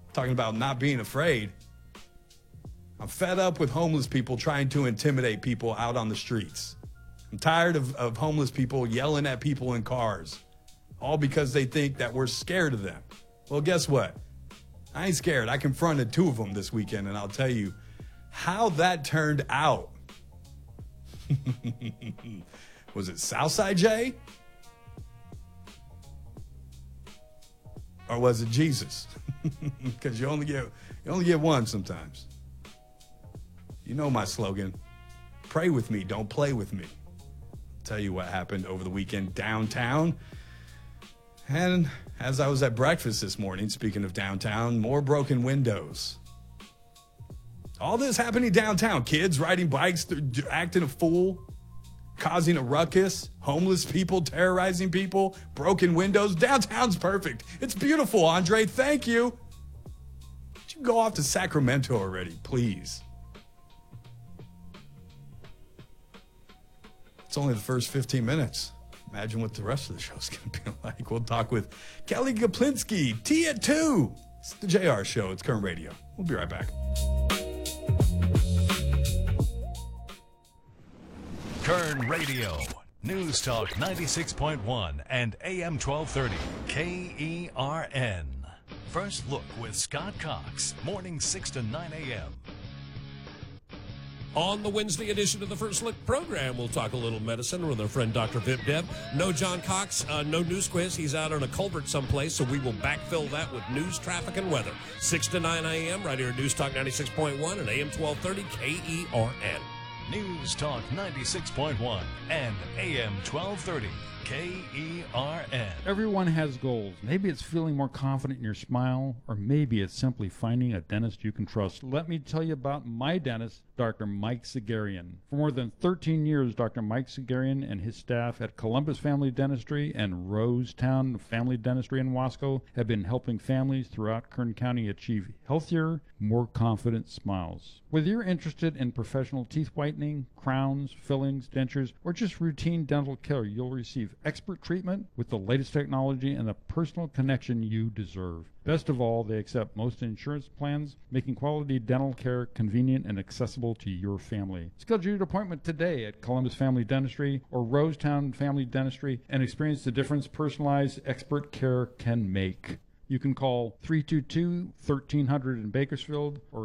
talking about not being afraid. I'm fed up with homeless people trying to intimidate people out on the streets. I'm tired of homeless people yelling at people in cars, all because they think that we're scared of them. Well, guess what? I ain't scared. I confronted 2 of them this weekend, and I'll tell you how that turned out. Was it Southside Jay? Or was it Jesus? Because you only get one sometimes. You know my slogan. Pray with me, don't play with me. I'll tell you what happened over the weekend downtown. And as I was at breakfast this morning, speaking of downtown, more broken windows. All this happening downtown. Kids riding bikes, acting a fool, causing a ruckus, homeless people terrorizing people, broken windows. Downtown's perfect. It's beautiful, Andre. Thank you. Would you go off to Sacramento already, please? It's only the first 15 minutes. Imagine what the rest of the show's going to be like. We'll talk with Kelly Kaplinski, T at 2. It's the JR Show. It's Current Radio. We'll be right back. Kern Radio, News Talk 96.1 and AM 1230, KERN. First Look with Scott Cox, morning 6 to 9 a.m. On the Wednesday edition of the First Look program, we'll talk a little medicine with our friend Dr. Vip Deb. No John Cox, no news quiz. He's out on a culvert someplace, so we will backfill that with news, traffic, and weather. 6 to 9 a.m. right here at News Talk 96.1 and AM 1230 KERN. News Talk 96.1 and AM 1230 KERN. Everyone has goals. Maybe it's feeling more confident in your smile, or maybe it's simply finding a dentist you can trust. Let me tell you about my dentist, Dr. Mike Sagarian. For more than 13 years, Dr. Mike Sagarian and his staff at Columbus Family Dentistry and Rosetown Family Dentistry in Wasco have been helping families throughout Kern County achieve healthier, more confident smiles. Whether you're interested in professional teeth whitening, crowns, fillings, dentures, or just routine dental care, you'll receive expert treatment with the latest technology and the personal connection you deserve. Best of all, they accept most insurance plans, making quality dental care convenient and accessible to your family. Schedule your appointment today at Columbus Family Dentistry or Rosetown Family Dentistry and experience the difference personalized expert care can make. You can call 322-1300 in Bakersfield or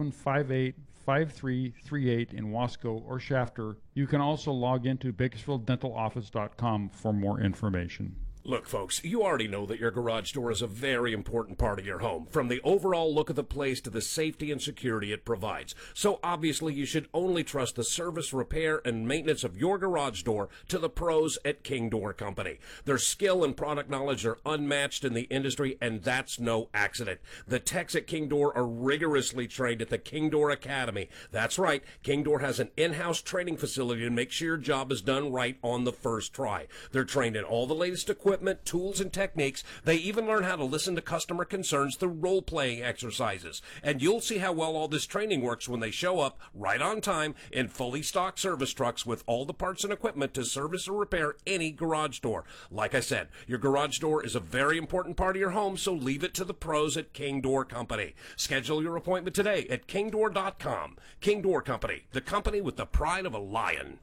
758-5338 in Wasco or Shafter. You can also log into bakersfielddentaloffice.com for more information. Look, folks, you already know that your garage door is a very important part of your home, from the overall look of the place to the safety and security it provides. So obviously you should only trust the service, repair, and maintenance of your garage door to the pros at King Door Company. Their skill and product knowledge are unmatched in the industry, and that's no accident. The techs at King Door are rigorously trained at the King Door Academy. That's right, King Door has an in-house training facility to make sure your job is done right on the first try. They're trained in all the latest equipment, tools, and techniques. They even learn how to listen to customer concerns through role-playing exercises. And you'll see how well all this training works when they show up right on time in fully stocked service trucks with all the parts and equipment to service or repair any garage door. Like I said, your garage door is a very important part of your home, so leave it to the pros at King Door Company. Schedule your appointment today at kingdoor.com. King Door Company, the company with the pride of a lion.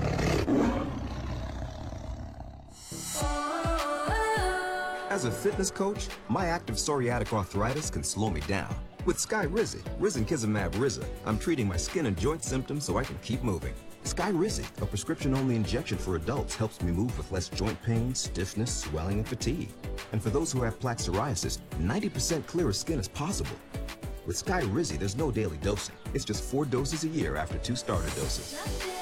As a fitness coach, my active psoriatic arthritis can slow me down. With Skyrizi, Risankizumab Riza, I'm treating my skin and joint symptoms so I can keep moving. Skyrizi, a prescription-only injection for adults, helps me move with less joint pain, stiffness, swelling, and fatigue. And for those who have plaque psoriasis, 90% clearer skin is possible. With Skyrizi, there's no daily dosing. It's just 4 doses a year after 2 starter doses.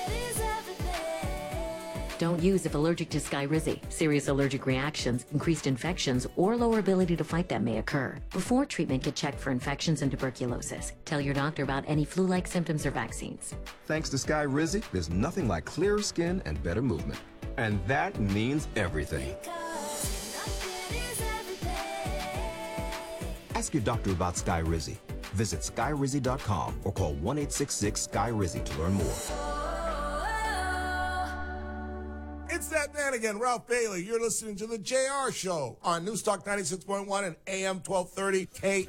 Don't use if allergic to Skyrizi. Serious allergic reactions, increased infections, or lower ability to fight them may occur. Before treatment, get checked for infections and tuberculosis. Tell your doctor about any flu-like symptoms or vaccines. Thanks to Skyrizi, there's nothing like clearer skin and better movement. And that means everything. Ask your doctor about Skyrizi. Visit Skyrizi.com or call 1-866-SKY-RIZZI to learn more. It's that man again, Ralph Bailey. You're listening to the JR Show on News Talk 96.1 and AM 1230